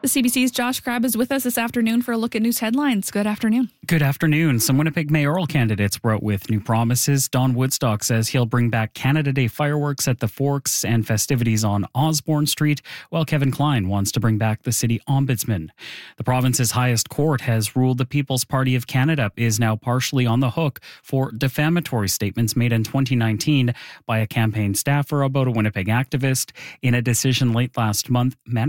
The CBC's Josh Crabb is with us this afternoon for a look at news headlines. Good afternoon. Good afternoon. Some Winnipeg mayoral candidates were out with new promises. Don Woodstock says he'll bring back Canada Day fireworks at the Forks and festivities on Osborne Street, while Kevin Klein wants to bring back the city ombudsman. The province's highest court has ruled the People's Party of Canada is now partially on the hook for defamatory statements made in 2019 by a campaign staffer about a Winnipeg activist. In a decision late last month,